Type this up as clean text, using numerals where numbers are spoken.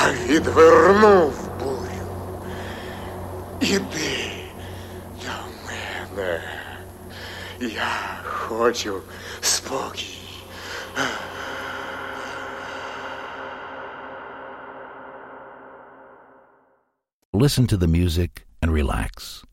Я відвернув бурю. Іди до мене. Я хочу спокій. Listen to the music and relax.